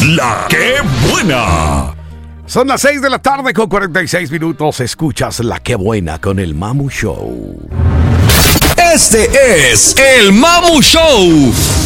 La que buena. Son las 6 de la tarde con 46 minutos. Escuchas La que buena con el Mamu Show. Este es el Mamu Show.